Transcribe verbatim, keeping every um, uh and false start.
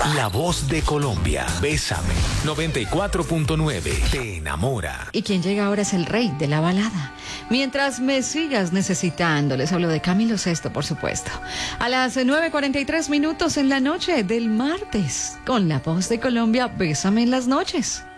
La voz de Colombia. Bésame. noventa y cuatro punto nueve. Te enamora. Y quien llega ahora es el rey de la balada. Mientras me sigas necesitando, les hablo de Camilo Sesto, por supuesto. A las nueve cuarenta y tres minutos en la noche del martes, con La Voz de Colombia, Bésame en las noches.